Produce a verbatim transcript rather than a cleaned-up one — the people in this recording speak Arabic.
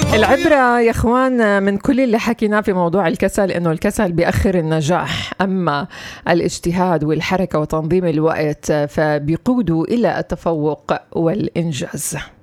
العبرة يا اخوان من كل اللي حكيناه في موضوع الكسل انه الكسل بيأخر النجاح، اما الاجتهاد والحركة وتنظيم الوقت فبيقودوا الى التفوق والانجاز.